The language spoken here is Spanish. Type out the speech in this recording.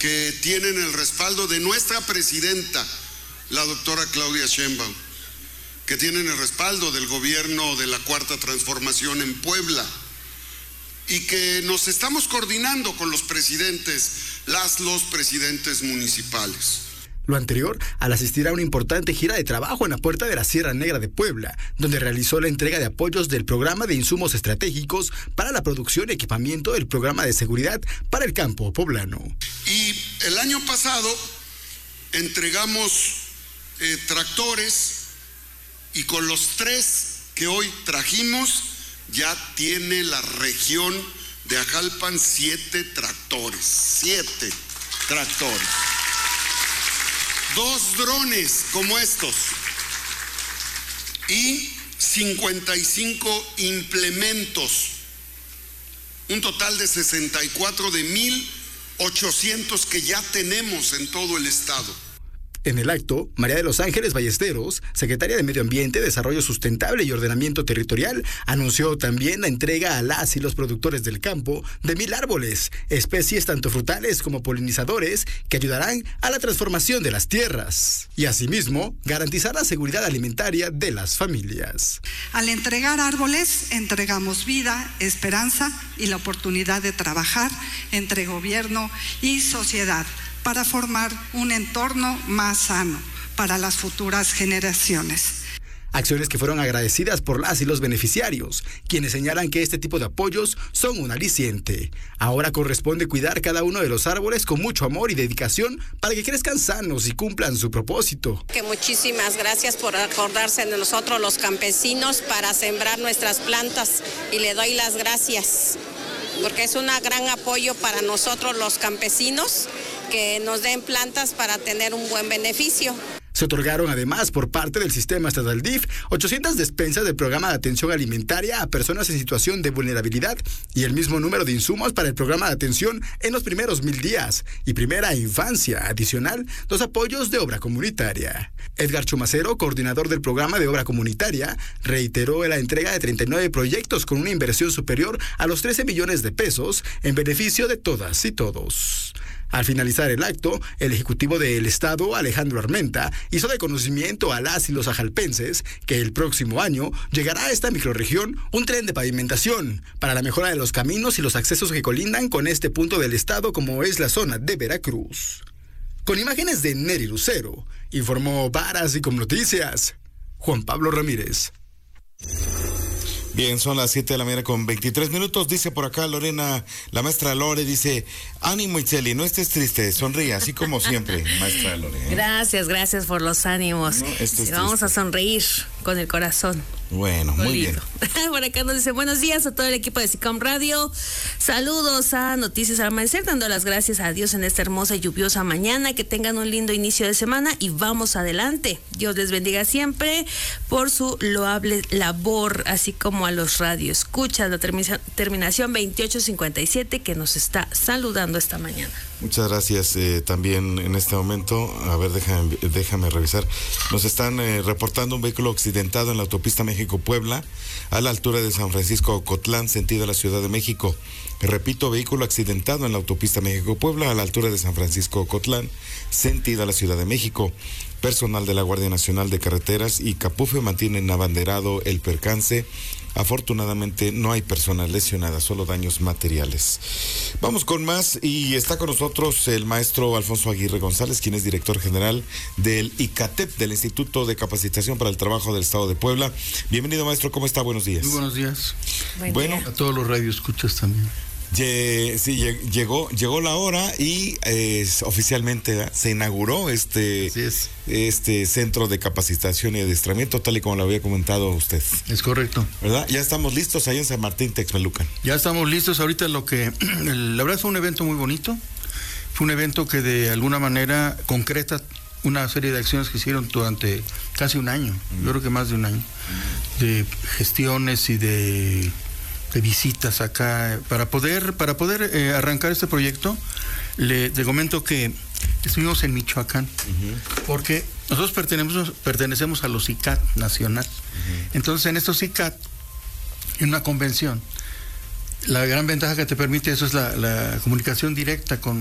que tienen el respaldo de nuestra presidenta, la doctora Claudia Sheinbaum, que tienen el respaldo del gobierno de la Cuarta Transformación en Puebla, y que nos estamos coordinando con los presidentes, los presidentes municipales. Lo anterior al asistir a una importante gira de trabajo en la Puerta de la Sierra Negra de Puebla, donde realizó la entrega de apoyos del programa de insumos estratégicos para la producción y equipamiento del programa de seguridad para el campo poblano. Y el año pasado entregamos tractores, y con los 3 que hoy trajimos ya tiene la región de Ajalpan 7 tractores. 7 tractores. 2 drones como estos y 55 implementos, un total de 64 de 1,800 que ya tenemos en todo el estado. En el acto, María de los Ángeles Ballesteros, secretaria de Medio Ambiente, Desarrollo Sustentable y Ordenamiento Territorial, anunció también la entrega a las y los productores del campo de 1,000 árboles, especies tanto frutales como polinizadores, que ayudarán a la transformación de las tierras y asimismo garantizar la seguridad alimentaria de las familias. Al entregar árboles, entregamos vida, esperanza y la oportunidad de trabajar entre gobierno y sociedad para formar un entorno más sano para las futuras generaciones. Acciones que fueron agradecidas por las y los beneficiarios, quienes señalan que este tipo de apoyos son un aliciente. Ahora corresponde cuidar cada uno de los árboles con mucho amor y dedicación para que crezcan sanos y cumplan su propósito. Que muchísimas gracias por acordarse de nosotros los campesinos para sembrar nuestras plantas, y le doy las gracias porque es un gran apoyo para nosotros los campesinos que nos den plantas para tener un buen beneficio. Se otorgaron además por parte del sistema estatal DIF 800 despensas del programa de atención alimentaria a personas en situación de vulnerabilidad y el mismo número de insumos para el programa de atención en los primeros 1,000 días y primera infancia. Adicional, 2 apoyos de obra comunitaria. Edgar Chumacero, coordinador del programa de obra comunitaria, reiteró la entrega de 39 proyectos con una inversión superior a los 13 millones de pesos en beneficio de todas y todos. Al finalizar el acto, el Ejecutivo del Estado, Alejandro Armenta, hizo de conocimiento a las y los ajalpenses que el próximo año llegará a esta microrregión un tren de pavimentación para la mejora de los caminos y los accesos que colindan con este punto del estado como es la zona de Veracruz. Con imágenes de Neri Lucero, informó Varas y con Noticias, Juan Pablo Ramírez. Bien, son las 7 de la mañana con 23 minutos. Dice por acá Lorena, la maestra Lore, dice, ánimo Itzeli, no estés triste, sonríe, así como siempre, maestra Lore. Gracias por los ánimos. No, vamos a sonreír con el corazón. Bueno, muy bien. Por acá nos dice, buenos días a todo el equipo de SICOM Radio. Saludos a Noticias al Amanecer, dando las gracias a Dios en esta hermosa y lluviosa mañana. Que tengan un lindo inicio de semana y vamos adelante. Dios les bendiga siempre por su loable labor, así como a los radioescuchas. La terminación 2857 que nos está saludando esta mañana. Muchas gracias. También en este momento, a ver, déjame revisar. Nos están reportando un vehículo accidentado en la autopista México-Puebla, a la altura de San Francisco Ocotlán, sentido a la Ciudad de México. Repito, vehículo accidentado en la autopista México-Puebla, a la altura de San Francisco Ocotlán, sentido a la Ciudad de México. Personal de la Guardia Nacional de Carreteras y Capufe mantienen abanderado el percance. Afortunadamente no hay personas lesionadas, solo daños materiales. Vamos con más y está con nosotros el maestro Alfonso Aguirre González, quien es director general del ICATEP, del Instituto de Capacitación para el Trabajo del Estado de Puebla. Bienvenido, maestro, ¿cómo está? Buenos días. Muy buenos días. Bueno, a todos los radioescuchas también. Sí, llegó la hora y oficialmente se inauguró este centro de capacitación y adiestramiento, tal y como lo había comentado usted. Es correcto. ¿Verdad? Ya estamos listos ahí en San Martín, Texmelucan. Ya estamos listos. Ahorita la verdad fue un evento muy bonito. Fue un evento que de alguna manera concreta una serie de acciones que hicieron durante casi un año. Yo creo que más de un año. De gestiones y de visitas acá para poder arrancar este proyecto. Le comento que estuvimos en Michoacán, porque nosotros pertenecemos a los ICAT nacional. Entonces en estos ICAT, en una convención, la gran ventaja que te permite eso es la comunicación directa con